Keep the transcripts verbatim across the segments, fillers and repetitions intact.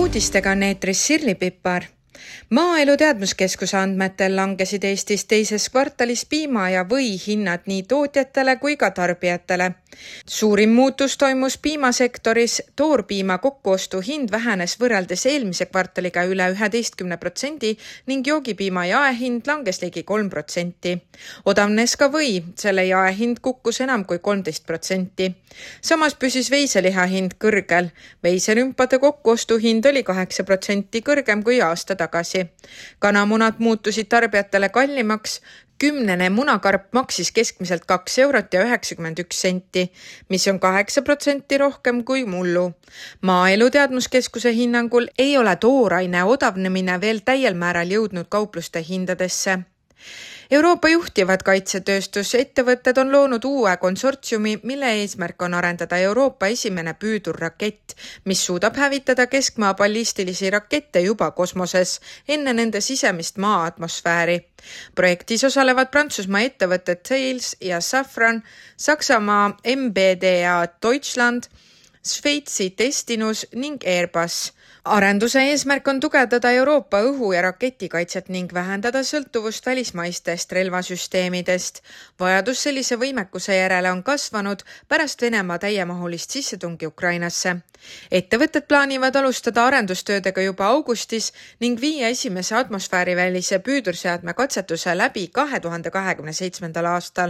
uudistega on eetris Sirli Pipar. Maaelu teadmuskeskuse andmetel langesid Eestis teises kvartalis piima ja või hinnad nii tootjatele kui ka tarbijatele. Suurim muutus toimus piimasektoris, toorpiima kokkuostu hind vähenes võrreldes eelmise kvartaliga üle üheteistkümne protsendi ning joogipiima jaehind langes ligi kolm protsenti. Odavnes ka või, selle jaehind kukkus enam kui kolmteist protsenti. Samas püsis veiseliha hind kõrgel. Veiserümpade kokkuostu hind oli kaheksa protsenti kõrgem kui aasta tagasi. Kanamunad muutusid tarbijatele kallimaks. Kümnene munakarp maksis keskmiselt kaks eurot ja üheksakümmend üks senti, mis on kaheksa protsenti rohkem kui mullu. Maaelu teadmuskeskuse hinnangul ei ole tooraine odavnemine veel täiel määral jõudnud kaupluste hindadesse. Euroopa juhtivad kaitsetööstusettevõtted on loonud uue konsortsiumi, mille eesmärk on arendada Euroopa esimene püüdurrakett, mis suudab hävitada keskmaa ballistilisi rakette juba kosmoses enne nende sisemist maa atmosfääri. Projektis osalevad Prantsusmaa ettevõtted Thales ja Safran, Saksamaa M B D A Deutschland, Šveitsi Testinus ning Airbus. Arenduse eesmärk on tugevdada Euroopa õhu- ja raketikaitset ning vähendada sõltuvust välismaistest relvasüsteemidest. Vajadus sellise võimekuse järele on kasvanud pärast Venemaa täiemahulist sissetungi Ukrainasse. Ettevõtted plaanivad alustada arendustöödega juba augustis ning viia esimese atmosfäärivälise püüdurseadme katsetuse läbi kahe tuhande kahekümne seitsmendal aastal.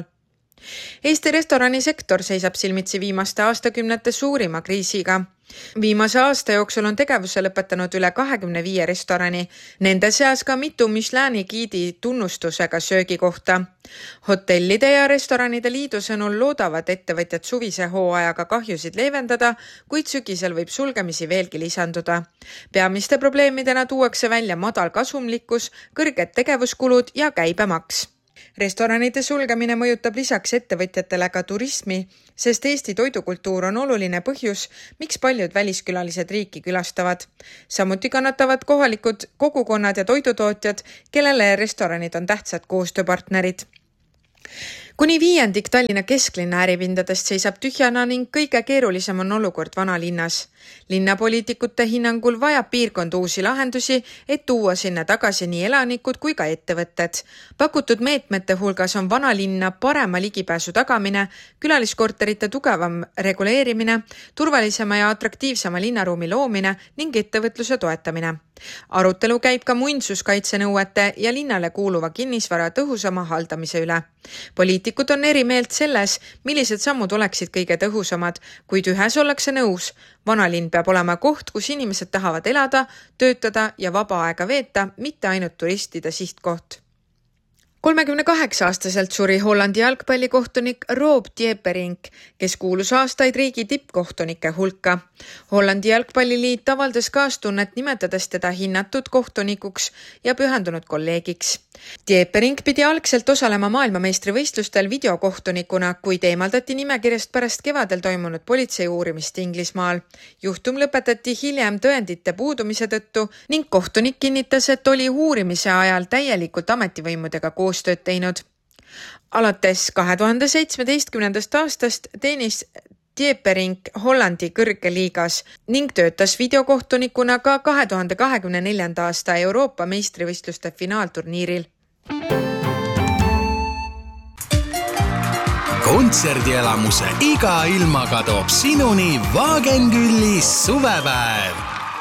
Eesti restoranisektor seisab silmitsi viimaste aastakümnete suurima kriisiga. Viimase aasta jooksul on tegevuse lõpetanud üle kahekümne viie restorani, nende seas ka mitu Michelini giidi tunnustusega söögikohta. Hotellide ja restoranide liidu sõnul loodavad ettevõtjad suvise hooajaga kahjusid leevendada, kuid sügisel võib sulgemisi veelgi lisanduda. Peamiste probleemidena tuuakse välja madal kasumlikkus, kõrged tegevuskulud ja käibemaks. Restoranide sulgemine mõjutab lisaks ettevõtjatele ka turismi, sest Eesti toidukultuur on oluline põhjus, miks paljud väliskülalised riiki külastavad. Samuti kannatavad kohalikud kogukonnad ja toidutootjad, kellele restoranid on tähtsad koostööpartnerid. Kuni viiendik Tallinna kesklinna äripindadest seisab tühjana ning kõige keerulisem on olukord vanalinnas. Linnapoliitikute hinnangul vajab piirkond uusi lahendusi, et tuua sinna tagasi nii elanikud kui ka ettevõtted. Pakutud meetmete hulgas on vanalinna parema ligipääsu tagamine, külaliskorterite tugevam reguleerimine, turvalisema ja atraktiivsema linnaruumi loomine ning ettevõtluse toetamine. Arutelu käib ka muinsuskaitsenõuete ja linnale kuuluva kinnisvara tõhusama haldamise üle. Poliitikud on eri meelt selles, millised sammud oleksid kõige tõhusamad, kuid ühes ollakse nõus. Vanalinn peab olema koht, kus inimesed tahavad elada, töötada ja vaba aega veeta, mitte ainult turistide sihtkoht. kolmekümne kaheksa aastaselt suri Hollandi jalgpallikohtunik Rob Dieperink, kes kuulus aastaid riigi tippkohtunike hulka. Hollandi jalgpalliliit avaldas kaastunnet nimetades teda hinnatud kohtunikuks ja pühendunud kolleegiks. Dieperink pidi algselt osalema maailmameistrivõistlustel videokohtunikuna, kuid eemaldati nimekirjast pärast kevadel toimunud politsei uurimist Inglismaal. Juhtum lõpetati hiljem tõendite puudumise tõttu ning kohtunik kinnitas, et oli uurimise ajal täielikult ametivõimudega koostööd teinud. Alates kahe tuhande seitsmeteistkümnendast aastast teenis Dieperink Hollandi kõrgeliigas ning töötas videokohtunikuna ka kahe tuhande kahekümne neljanda aasta Euroopa meistrivõistluste finaalturniiril. Kontserdielamuse iga ilmaga toob sinuni Wagenkülis suvepäev.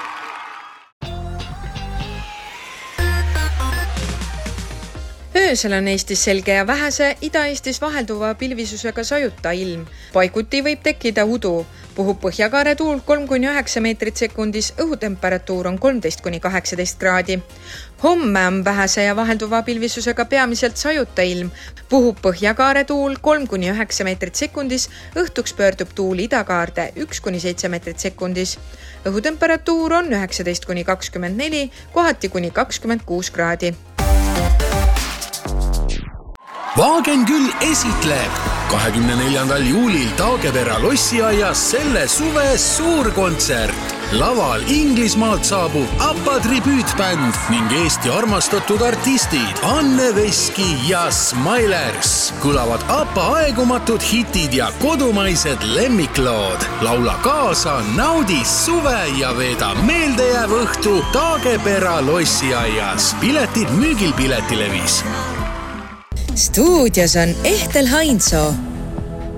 Öösel on Eestis selge ja vähese, Ida-Eestis vahelduva pilvisusega sajuta ilm. Paiguti võib tekkida udu. Puhub põhjakaare tuul kolm kuni üheksa meetrit sekundis, õhutemperatuur on kolmteist kuni kaheksateist kraadi. Homme on vähese ja vahelduva pilvisusega peamiselt sajuta ilm. Puhub põhjakaare tuul kolm kuni üheksa meetrit sekundis, õhtuks pöördub tuul idakaarde üks kuni seitse meetrit sekundis. Õhutemperatuur on üheksateist kuni kakskümmend neli, kohati kuni kakskümmend kuus kraadi. Wagenküll esitleb kahekümne neljandal juulil Taagepera lossiaias selle suve suurkontsert. Laval Inglismaalt saabub ABBA tribüütbänd ning Eesti armastatud artistid Anne Veski ja Smilers. Kõlavad ABBA aegumatud hitid ja kodumaised lemmiklood. Laula kaasa, naudi suve ja veeda meeldejääv õhtu Taagepera lossiaias. Piletid müügil Piletilevis. Stuudios on Ehtel Hainsoo.